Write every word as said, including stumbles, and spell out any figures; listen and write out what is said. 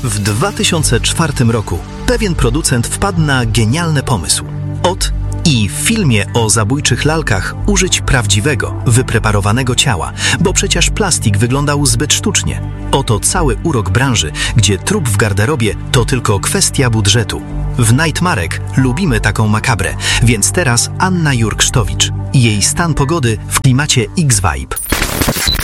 W dwa tysiące czwartym roku pewien producent wpadł na genialny pomysł. Od i w filmie o zabójczych lalkach użyć prawdziwego, wypreparowanego ciała, bo przecież plastik wyglądał zbyt sztucznie. Oto cały urok branży, gdzie trup w garderobie to tylko kwestia budżetu. W Nightmarek lubimy taką makabrę, więc teraz Anna Jurksztowicz i jej stan pogody w klimacie X-Vibe.